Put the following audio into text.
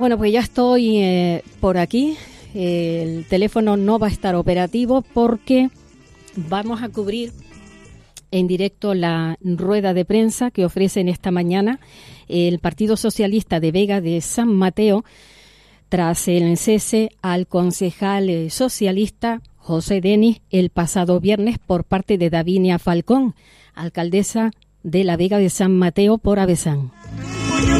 Bueno, pues ya estoy por aquí. El teléfono no va a estar operativo porque vamos a cubrir en directo la rueda de prensa que ofrecen esta mañana el Partido Socialista de Vega de San Mateo tras el cese al concejal socialista José Denis el pasado viernes por parte de Davinia Falcón, alcaldesa de la Vega de San Mateo por Avesán.